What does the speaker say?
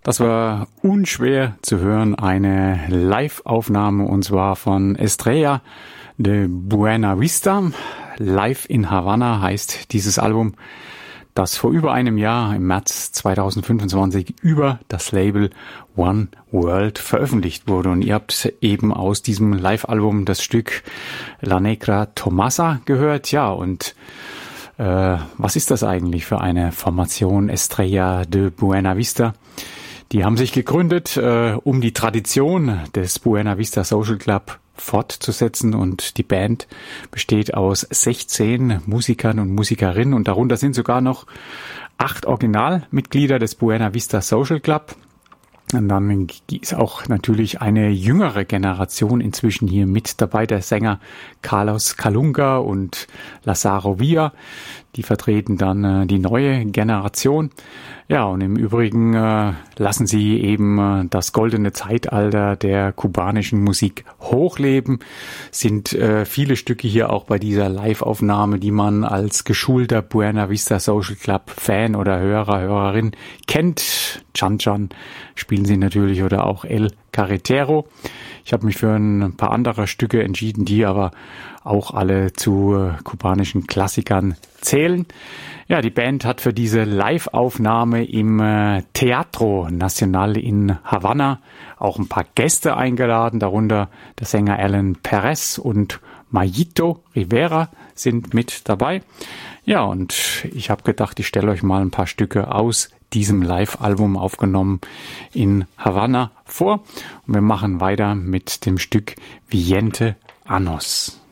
Das war unschwer zu hören, eine Live-Aufnahme, und zwar von Estrella de Buena Vista. Live in Havanna heißt dieses Album, das vor über einem Jahr im März 2025 über das Label One World veröffentlicht wurde. Und ihr habt eben aus diesem Live-Album das Stück La Negra Tomasa gehört. Ja, und was ist das eigentlich für eine Formation Estrella de Buena Vista? Die haben sich gegründet, um die Tradition des Buena Vista Social Club fortzusetzen, und die Band besteht aus 16 Musikern und Musikerinnen, und darunter sind sogar noch 8 Originalmitglieder des Buena Vista Social Club. Und dann ist auch natürlich eine jüngere Generation inzwischen hier mit dabei, der Sänger Carlos Calunga und Lazaro Villa. Die vertreten dann die neue Generation. Ja, und im Übrigen lassen sie eben das goldene Zeitalter der kubanischen Musik hochleben. Sind viele Stücke hier auch bei dieser Live-Aufnahme, die man als geschulter Buena Vista Social Club Fan oder Hörerin kennt. Chan Chan spielen sie natürlich, oder auch El Carretero. Ich habe mich für ein paar andere Stücke entschieden, die aber auch alle zu kubanischen Klassikern zählen. Ja, die Band hat für diese Live-Aufnahme im Teatro Nacional in Havanna auch ein paar Gäste eingeladen, darunter der Sänger Alan Perez und Mayito Rivera sind mit dabei. Ja, und ich habe gedacht, ich stelle euch mal ein paar Stücke aus diesem Live-Album, aufgenommen in Havanna, vor. Und wir machen weiter mit dem Stück Viente Anos.